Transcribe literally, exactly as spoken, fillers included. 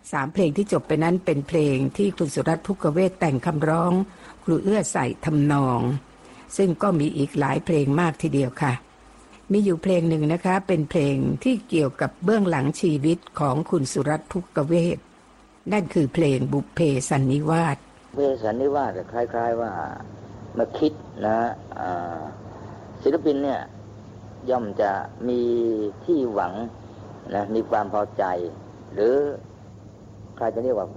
สามเพลงที่จบไปนั้นเป็นเพลงที่คุณสุรัตน์ ภุกเวศแต่งคำร้องครูเอื้อใส่ทำนองซึ่งก็มีอีกหลายเพลงมากทีเดียวค่ะมีอยู่เพลงหนึ่งนะคะเป็นเพลงที่เกี่ยวกับเบื้องหลังชีวิตของคุณสุรัตน์ ภุกเวศนั่นคือเพลงบุพเพสันนิวาสบุพเพสันนิวาสคล้ายๆว่ามาคิดนะศิลปินเนี่ยย่อมจะมีที่หวังนะมีความพอใจหรือใครจะเรียกว่า